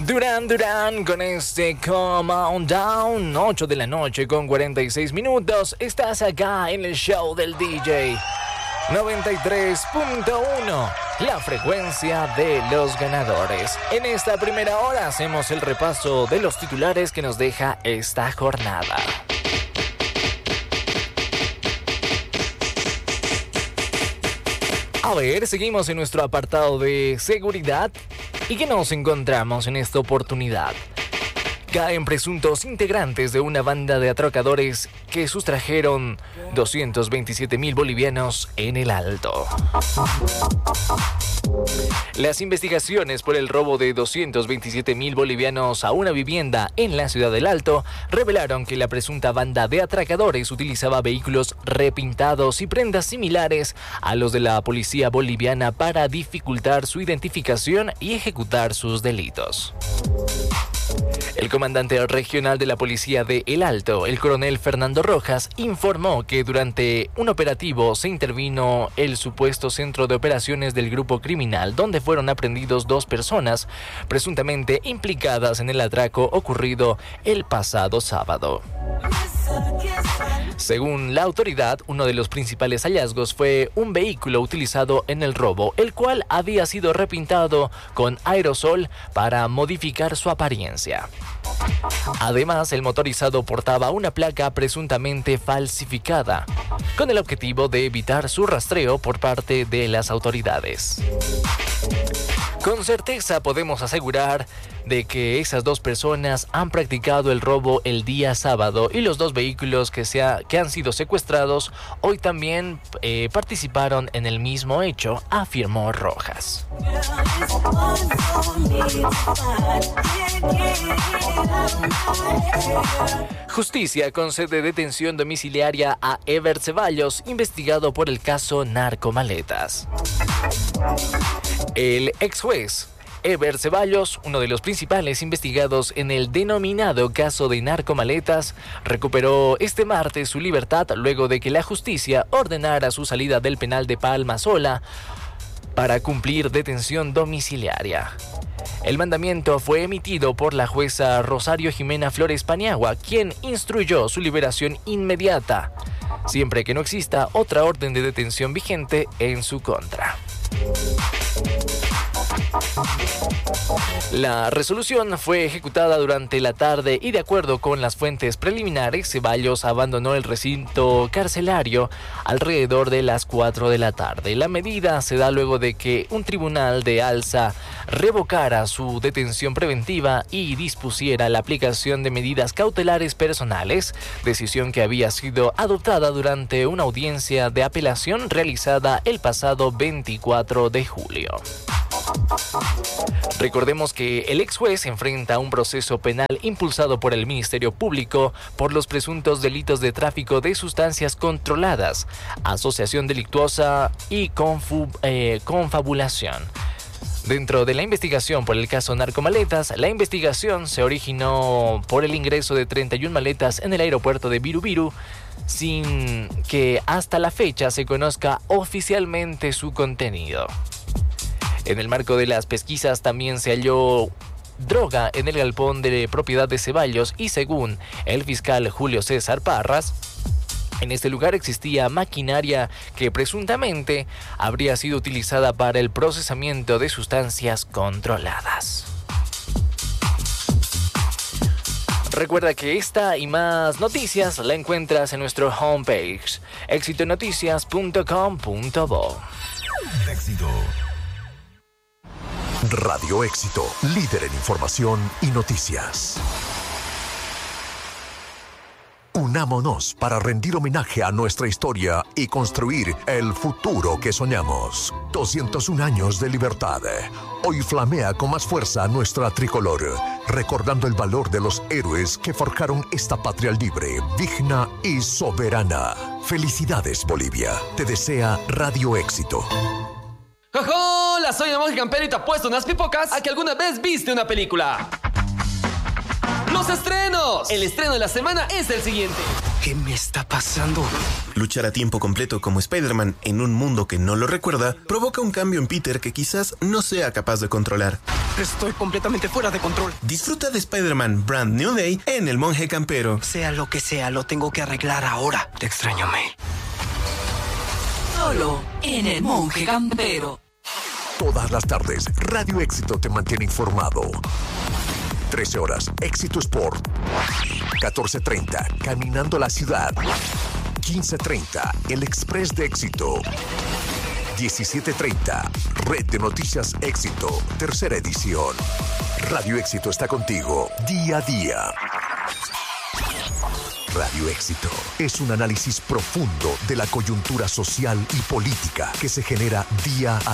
Duran Duran con este Come On Down, 8 de la noche con 46 minutos. Estás acá en el show del DJ 93.1, la frecuencia de los ganadores. En esta primera hora hacemos el repaso de los titulares que nos deja esta jornada. A ver, seguimos en nuestro apartado de seguridad. ¿Y qué nos encontramos en esta oportunidad? Caen presuntos integrantes de una banda de atracadores que sustrajeron 227.000 bolivianos en el Alto. Las investigaciones por el robo de 227.000 bolivianos a una vivienda en la ciudad del Alto revelaron que la presunta banda de atracadores utilizaba vehículos repintados y prendas similares a los de la policía boliviana para dificultar su identificación y ejecutar sus delitos. El comandante regional de la policía de El Alto, el coronel Fernando Rojas, informó que durante un operativo se intervino el supuesto centro de operaciones del grupo criminal, donde fueron aprehendidos 2 personas presuntamente implicadas en el atraco ocurrido el pasado sábado. Según la autoridad, uno de los principales hallazgos fue un vehículo utilizado en el robo, el cual había sido repintado con aerosol para modificar su apariencia. Además, el motorizado portaba una placa presuntamente falsificada, con el objetivo de evitar su rastreo por parte de las autoridades. Con certeza podemos asegurar de que esas 2 personas han practicado el robo el día sábado y los 2 vehículos que han sido secuestrados hoy también participaron en el mismo hecho, afirmó Rojas. Justicia concede detención domiciliaria a Ever Ceballos, investigado por el caso Narcomaletas. El ex juez Ever Ceballos, uno de los principales investigados en el denominado caso de narcomaletas, recuperó este martes su libertad luego de que la justicia ordenara su salida del penal de Palma Sola para cumplir detención domiciliaria. El mandamiento fue emitido por la jueza Rosario Jimena Flores Paniagua, quien instruyó su liberación inmediata, siempre que no exista otra orden de detención vigente en su contra. La resolución fue ejecutada durante la tarde y, de acuerdo con las fuentes preliminares, Ceballos abandonó el recinto carcelario alrededor de las 4 de la tarde. La medida se da luego de que un tribunal de alza revocara su detención preventiva y dispusiera la aplicación de medidas cautelares personales, decisión que había sido adoptada durante una audiencia de apelación realizada el pasado 24 de julio. Recordemos que el ex juez enfrenta un proceso penal impulsado por el Ministerio Público por los presuntos delitos de tráfico de sustancias controladas, asociación delictuosa y confabulación. Dentro de la investigación por el caso Narcomaletas, la investigación se originó por el ingreso de 31 maletas en el aeropuerto de Viru, sin que hasta la fecha se conozca oficialmente su contenido. En el marco de las pesquisas también se halló droga en el galpón de propiedad de Ceballos y, según el fiscal Julio César Parras, en este lugar existía maquinaria que presuntamente habría sido utilizada para el procesamiento de sustancias controladas. Recuerda que esta y más noticias la encuentras en nuestro homepage, exitonoticias.com.bo. Éxito. Radio Éxito, líder en información y noticias. Unámonos para rendir homenaje a nuestra historia y construir el futuro que soñamos. 201 años de libertad. Hoy flamea con más fuerza nuestra tricolor, recordando el valor de los héroes que forjaron esta patria libre, digna y soberana. Felicidades, Bolivia. Te desea Radio Éxito. ¡Hola! Soy el monje campero y te apuesto unas pipocas a que alguna vez viste una película. Los estrenos! El estreno de la semana es el siguiente. ¿Qué me está pasando? Luchar a tiempo completo como Spider-Man en un mundo que no lo recuerda provoca un cambio en Peter que quizás no sea capaz de controlar. Estoy completamente fuera de control. Disfruta de Spider-Man Brand New Day en El Monje Campero. Sea lo que sea, lo tengo que arreglar ahora. Te extraño, May. Solo en El Monje Campero. Todas las tardes, Radio Éxito te mantiene informado. 13 horas, Éxito Sport. 14:30, Caminando la Ciudad. 15:30, El Express de Éxito. 17:30, Red de Noticias Éxito, tercera edición. Radio Éxito está contigo, día a día. Radio Éxito es un análisis profundo de la coyuntura social y política que se genera día a día.